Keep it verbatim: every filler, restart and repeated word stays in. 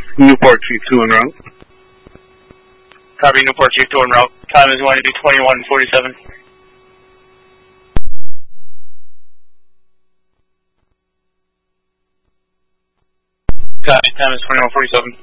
Newport Chief two en route. Copy, Newport Chief two en route. Time is going to be twenty-one forty-seven. Copy, time is twenty-one forty-seven.